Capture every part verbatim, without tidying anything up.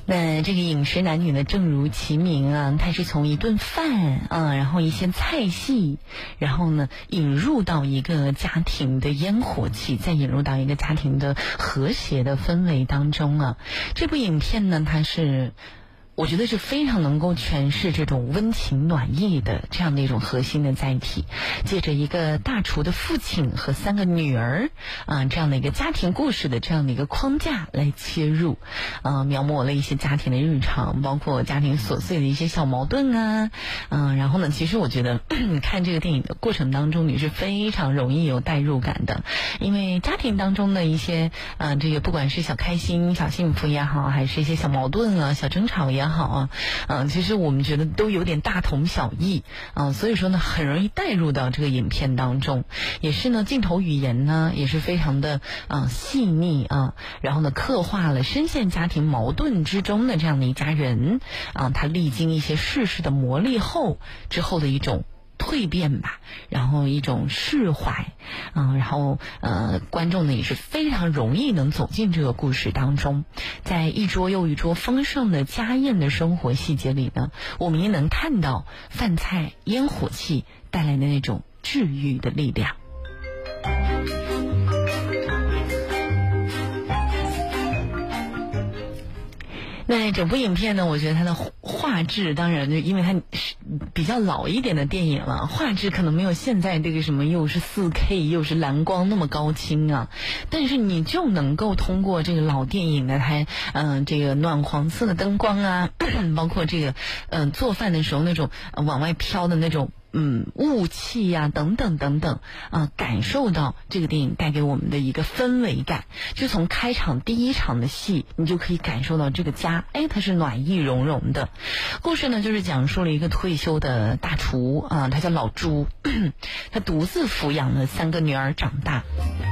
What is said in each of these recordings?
那这个饮食男女呢，正如其名啊，它是从一顿饭啊，然后一些菜系，然后呢引入到一个家庭的烟火气，再引入到一个家庭的和谐的氛围当中啊。这部影片呢，它是我觉得是非常能够诠释这种温情暖意的这样的一种核心的载体，借着一个大厨的父亲和三个女儿啊这样的一个家庭故事的这样的一个框架来切入，啊描摹了一些家庭的日常，包括家庭琐碎的一些小矛盾啊，嗯，然后呢，其实我觉得你看这个电影的过程当中，你是非常容易有代入感的，因为家庭当中的一些啊这个不管是小开心、小幸福也好，还是一些小矛盾啊、小争吵也好。好啊，嗯，其实我们觉得都有点大同小异啊，所以说呢，很容易带入到这个影片当中，也是呢，镜头语言呢也是非常的啊细腻啊，然后呢，刻画了深陷家庭矛盾之中的这样的一家人啊，他历经一些世事的磨砺后之后的一种蜕变吧，然后一种释怀，嗯，然后呃，观众呢也是非常容易能走进这个故事当中，在一桌又一桌丰盛的家宴的生活细节里呢，我们也能看到饭菜烟火气带来的那种治愈的力量。那整部影片呢，我觉得它的画质，当然就因为它是比较老一点的电影了，画质可能没有现在这个什么又是 四 K 又是蓝光那么高清啊，但是你就能够通过这个老电影的它嗯、呃、这个暖黄色的灯光啊，包括这个嗯、呃、做饭的时候那种、呃、往外飘的那种嗯，雾气呀、啊，等等等等啊，感受到这个电影带给我们的一个氛围感。就从开场第一场的戏，你就可以感受到这个家，哎，它是暖意融融的。故事呢，就是讲述了一个退休的大厨啊，他叫老朱，他独自抚养了三个女儿长大。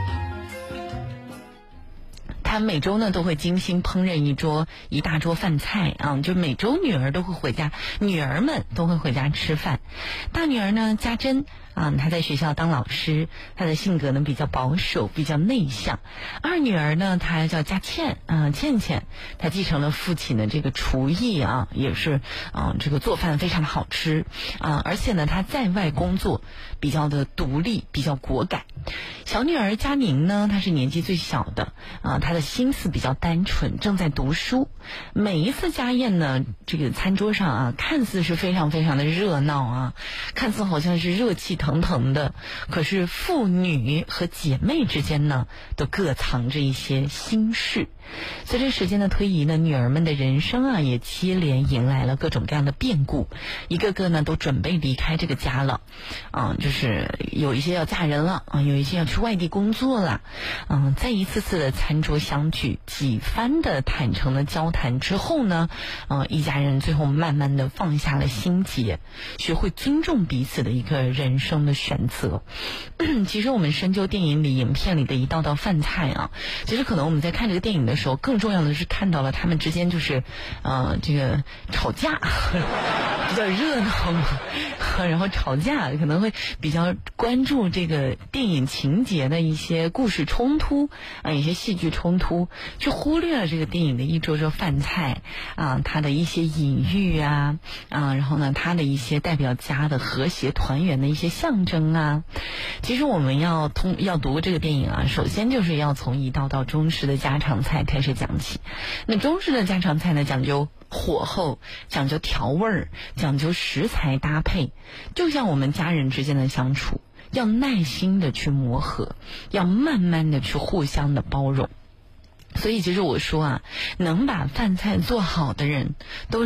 他每周呢都会精心烹饪一桌一大桌饭菜啊，就每周女儿都会回家，女儿们都会回家吃饭。大女儿呢家珍啊，她在学校当老师，她的性格呢比较保守，比较内向。二女儿呢她叫佳倩啊，倩倩，她继承了父亲的这个厨艺啊，也是啊这个做饭非常的好吃啊，而且呢她在外工作比较的独立，比较果敢。小女儿佳宁呢，她是年纪最小的啊，她的心思比较单纯，正在读书。每一次家宴呢，这个餐桌上啊，看似是非常非常的热闹啊，看似好像是热气腾腾的，可是父女和姐妹之间呢，都各藏着一些心事。随着时间的推移呢，女儿们的人生啊，也接连迎来了各种各样的变故，一个个呢都准备离开这个家了，啊，就是有一些要嫁人了啊，有一些要去外地工作了，嗯，在一次次的餐桌相聚，几番的坦诚的交谈之后呢，呃，一家人最后慢慢的放下了心结，学会尊重彼此的一个人生的选择。其实我们深究电影里、影片里的一道道饭菜啊，其实可能我们在看这个电影的时候，更重要的是看到了他们之间就是，呃，这个吵架，比较热闹嘛，然后吵架可能会比较关注这个电影情节的一些故事冲突啊，一些戏剧冲突，去忽略了这个电影的一桌桌饭菜啊，它的一些隐喻啊啊，然后呢，它的一些代表家的和谐团圆的一些象征啊。其实我们要通要读这个电影啊，首先就是要从一道道中式的家常菜开始讲起。那中式的家常菜呢，讲究火候，讲究调味儿，讲究食材搭配，就像我们家人之间的相处，要耐心的去磨合，要慢慢的去互相的包容。所以其实我说啊，能把饭菜做好的人都